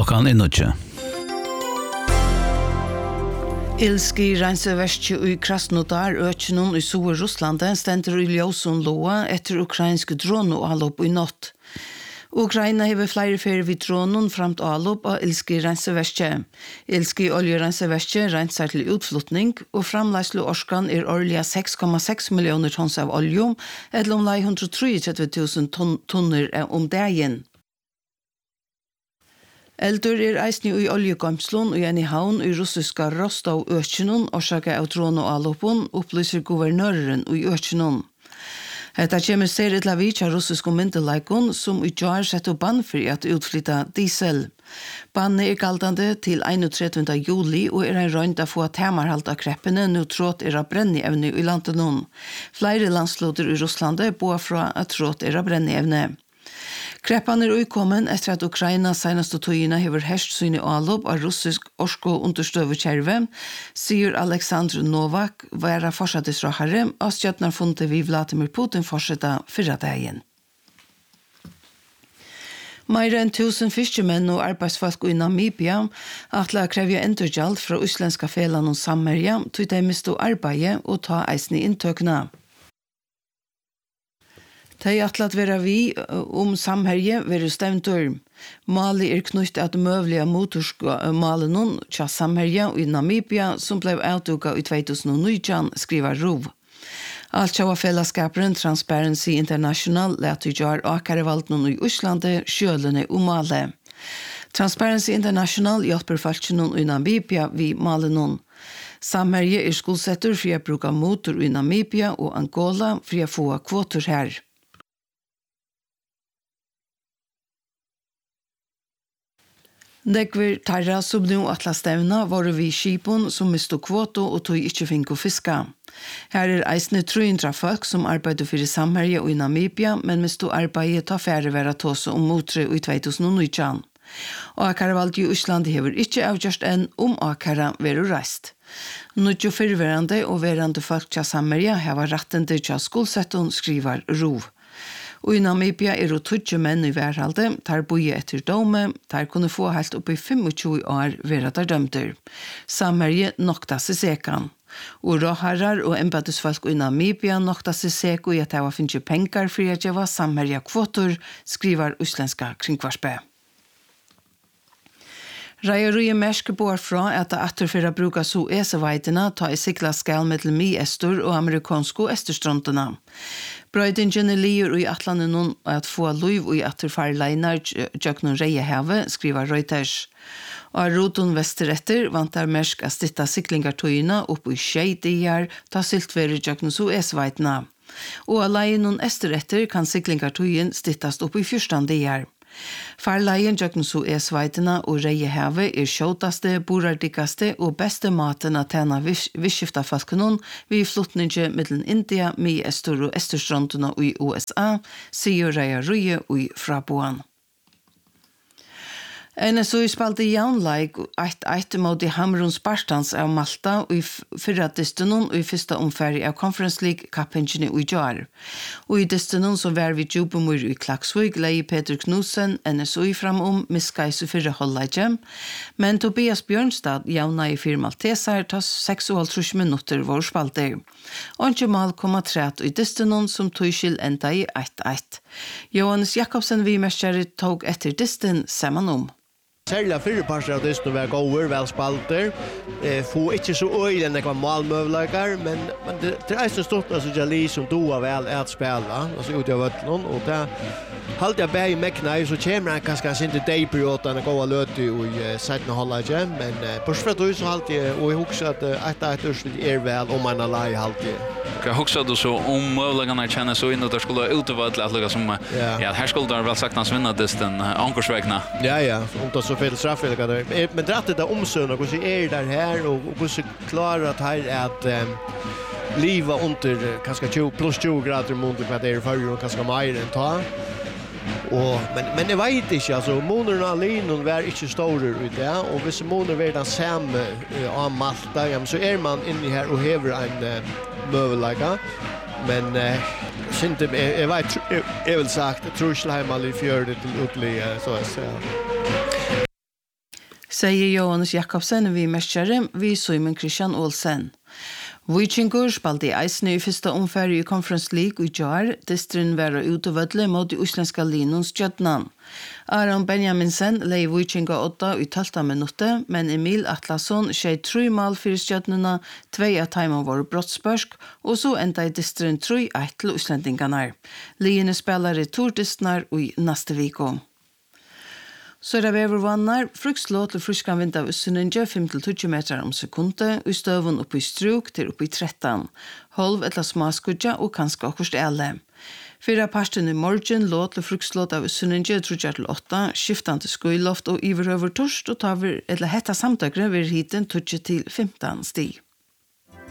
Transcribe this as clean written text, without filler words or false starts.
Klockan är 9. Ilski rensevestje i Krasnodar, Øtjenun i Russland, stender i Ljósun Loa etter ukrainske droneanlopp i natt. Ukraina har flere ferier vid dronen fremt anlopp av Ilski rensevestje. Ilski oljerensevestje renser til utflytning, og framleisle orskan årlig 6,6 millioner tons av olje, eller om 133 000 tonner om dagen. Eldur eisni i oljegømslun og en i havn i russiska Rostov Øtjenun, orsaka av droneanloppen, opplyser guvernøren i Øtjenun. Hetta kjemur ser et lavich av russiske myndelaikon som i jar setter bann for at utflytta diesel. Bannet galdande til 31. juli og en røynd av få temarhalt av kreppene nå tråd av brenneevne i landet. Flere landsloder i Russlandet bor fra at tråd av brenneevne. Kreppan utkommen etter at Ukraina senaste tøyina hever herst syne anlopp av russisk orsko understøvekjerve, sier Alexander Novak, være forsatisrådherre, og stjøtnar funnet vi Vladimir Putin fortsetta fyrra dagen. Mer enn 1000 fiskemenn og arbeidsfolk i Namibia atla krevja endurgjald fra uslenska felan og sammerja, tog de misto arbeidet og ta eisne inntøkna. De atlat vera vi samherje vera stevntur. Mali knytt at møvliga motorskmalenon tja samherje i Namibia som blev avduka i 2019, skriver ROV. Alt tja var fellesskaperen Transparency International let utgjør akarevaltnon i Øslande, Sjølene og Male. Transparency International hjelper falskjenon i Namibia vi malenon. Samherje skuldsetter for å bruke motor i Namibia og Angola for å få kvoter her. Nekver tarra som nu atla stevna var vi skipon som misto kvoto og tog ikkje finko fiska. Her eisne 300 folk som arbeider for samherje i Namibia, men misto arbeidet ta færre vera tåse motre i 2019. Og Akarvaldi i Øslandi hever ikkje avgjørst enn akara veru reist. Nudjo fyrverande og verande folk tja samherje heva rattende tja skuldsetton, skriver ROV. Og i Namibia det 20 menn i værhalde, tar boje etter dome, tar kunne få helt opp i 25 år vera der dømter. Samherje nokta seg sekan. Og råherrar og embeddesfolk i Namibia nokta seg seko i at det var finnes pengar for at det var samherje kvotor, skriver uslenska kringkvarspe. Reiarøye merske bor fra at det atterfyrer bruker så eseveidene ta i sikla skal mellom mi-estor og amerikanske esterstrøntene. Brøydingen lier i atlanen at få lov i atterfarleinar Jøknon Reiehave, skriver Reuters. Og roton vesteretter vantar mersk å stitta siklingartøyene opp i skjeidier, ta siltvere Jøknon så eseveidene. Og leienon esteretter kan siklingartøyen stittast opp i fyrstandier. Farleien Jøknon så esveitene og Reiehave skjåtaste, borardikaste og beste maten at tjene visskiftafolkene ved flotninge mellom India, mi-estor og esterstrandene i USA, sier Reiarøye i Fraboan. NSO spalte jaunleik 1-1 mot Hamrun Spartans av Malta og i fyrra distenon og i fyrsta omfæri av Conference League kappingene i jar. Og i distenon som var vi Djupomur i Klaksvig, leie Peter Knudsen NSO fram miskais i fyrra holdleidje, men Tobias Bjørnstad jauna i 4 Malteser ta 6,5 minutter vår spalte. Onge mal kom træt i distenon som tøyskil enda i 1-1. Johannes Jakobsen vi mestjere tog etter disten saman Særlig fyrre parter av disten var gåer, velspalter. Få ikke så øyne enn det var malmøvlager, men det eisen stort altså Jali som doa vel at spela, altså ut av vøtlen, og det halte jeg bæg med knæg, så kommer han kanskje sin til deg perioden å gå og løte i 17 halvdager, men bortsett fra det så halte jeg, og jeg husker at etter urslut vel om en alai halte jeg. Jag huskar du så om möjligheten känner så in att det skulle utåt att lugga som här skulle det väl sagt att vinna disten ankorsvägna. Ja, om det så fel strafflägga där. Men det där omsöna hur ser där här och hur klarar att här att leva under kanske 20 grader mot vad det är för och kanske mer än ta. Och men det vet inte alltså monerna linon var inte stora ut där och vis moner var den samma av Malta så är man inne här och häver en mövelägga men synte jag vet jag vill sagt Trushelheim i fjärde till utli så att säga. Säger Johannes Jakobsen vi mästare vi Simon Christian Olsen. Vikingur spalte i eisne i fyrsta omfæri i Conference League i jar, distrin vera utovødle mot de uslenska linons Stjøtnan. Aron Benjaminsen lei Vikinga 8 i 12 minutter, men Emil Atlasson skjei 3 mål fyrir Stjøtnuna, 2 av timen var brottsbørsk, og så enda i distrin 3-1 til uslendingarna. Liene spelar i tordistnar i neste viko. Så det vevervannar, frukslå til fruskan vind av Øssunninge 5-20 meter om sekundet, og støven oppi struk til oppi 13. Holv etla smaskudja og kanskje akkurst ele. Fyra parten i morgen lå til frukslå av Øssunninge 3-8, skiftande skuiloft og iverøver torst, og tar vi etla hetta samtøkre ved hiten 20-15 sti.